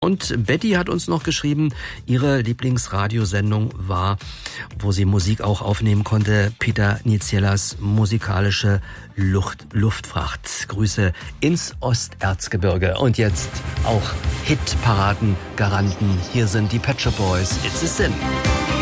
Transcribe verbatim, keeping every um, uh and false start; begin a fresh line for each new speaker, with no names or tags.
Und Betty hat uns noch geschrieben, ihre Lieblingsradiosendung war, wo sie Musik auch aufnehmen konnte, Peter Niziellas musikalische Luft, Luftfracht. Grüße ins Osterzgebirge. Und jetzt auch Hitparaden-Garanten. Hier sind die Pet Shop Boys. It's a Sin.